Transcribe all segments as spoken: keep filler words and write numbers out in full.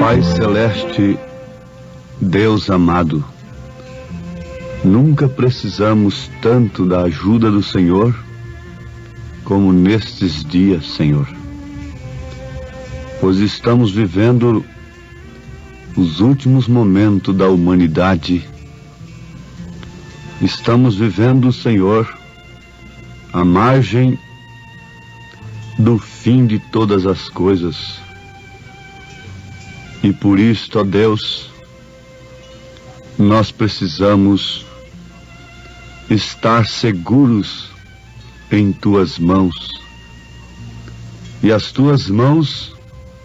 Pai Celeste, Deus amado, nunca precisamos tanto da ajuda do Senhor como nestes dias, Senhor, pois estamos vivendo os últimos momentos da humanidade. Estamos vivendo, Senhor, à margem do fim de todas as coisas. E por isto, ó Deus, nós precisamos estar seguros em Tuas mãos. E as Tuas mãos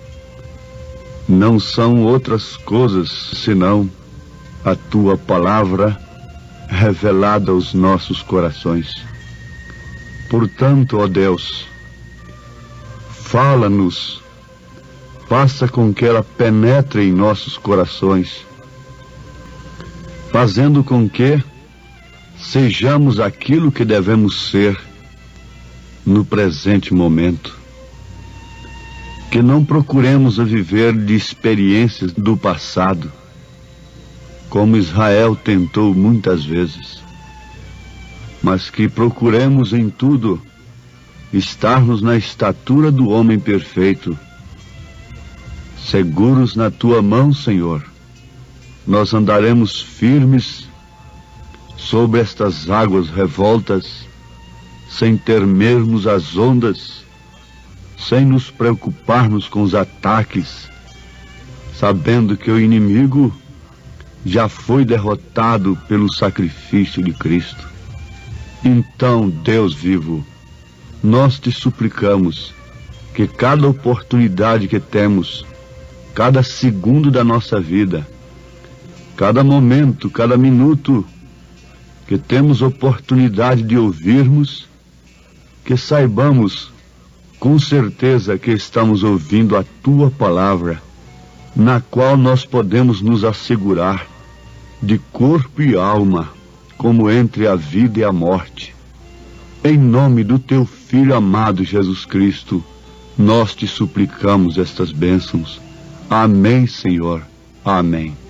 não são outras coisas senão a Tua palavra revelada aos nossos corações. Portanto, ó Deus, fala-nos, faça com que ela penetre em nossos corações, fazendo com que sejamos aquilo que devemos ser no presente momento. Que não procuremos a viver de experiências do passado, como Israel tentou muitas vezes, mas que procuremos em tudo estarmos na estatura do homem perfeito. Seguros na Tua mão, Senhor, nós andaremos firmes sobre estas águas revoltas, sem temermos as ondas, sem nos preocuparmos com os ataques, sabendo que o inimigo já foi derrotado pelo sacrifício de Cristo. Então, Deus vivo, nós te suplicamos que cada oportunidade que temos, cada segundo da nossa vida, cada momento, cada minuto que temos oportunidade de ouvirmos, que saibamos com certeza que estamos ouvindo a Tua palavra, na qual nós podemos nos assegurar de corpo e alma, como entre a vida e a morte. Em nome do Teu Filho amado Jesus Cristo, nós te suplicamos estas bênçãos. Amém, Senhor. Amém.